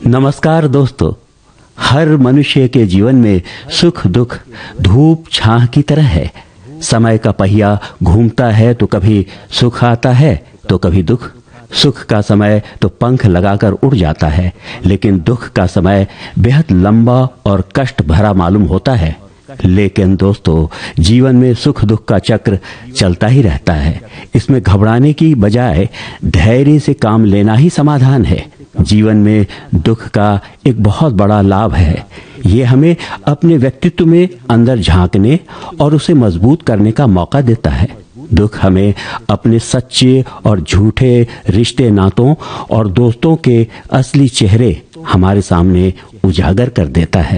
नमस्कार दोस्तों। हर मनुष्य के जीवन में सुख दुख धूप छाह की तरह है। समय का पहिया घूमता है तो कभी सुख आता है तो कभी दुख। सुख का समय तो पंख लगाकर उड़ जाता है, लेकिन दुख का समय बेहद लंबा और कष्ट भरा मालूम होता है। लेकिन दोस्तों, जीवन में सुख दुख का चक्र चलता ही रहता है। इसमें घबराने की बजाय धैर्य से काम लेना ही समाधान है। जीवन में दुख का एक बहुत बड़ा लाभ है। ये हमें अपने व्यक्तित्व में अंदर झांकने और उसे मजबूत करने का मौका देता है। दुख हमें अपने सच्चे और झूठे रिश्ते नातों और दोस्तों के असली चेहरे हमारे सामने उजागर कर देता है।